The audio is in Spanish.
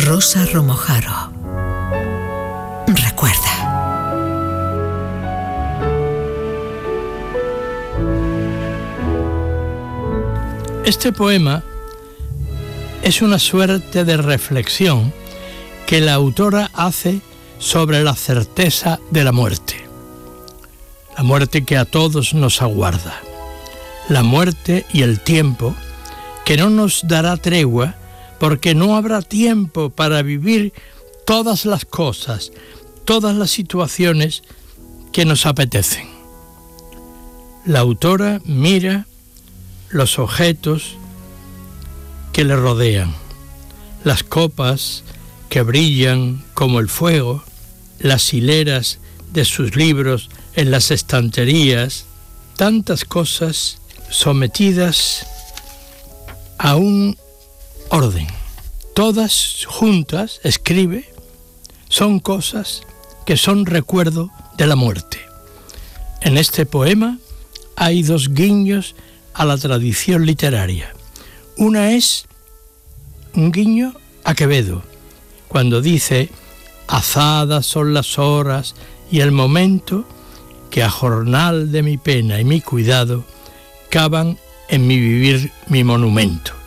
Rosa Romojaro. Recuerda. Este poema es una suerte de reflexión que la autora hace sobre la certeza de la muerte que a todos nos aguarda, la muerte y el tiempo que no nos dará tregua porque no habrá tiempo para vivir todas las cosas, todas las situaciones que nos apetecen. La autora mira los objetos que le rodean, las copas que brillan como el fuego, las hileras de sus libros en las estanterías, tantas cosas sometidas a un orden. Todas juntas, escribe, son cosas que son recuerdo de la muerte. En este poema hay dos guiños a la tradición literaria. Una es un guiño a Quevedo, cuando dice: azadas son las horas y el momento que a jornal de mi pena y mi cuidado cavan en mi vivir mi monumento.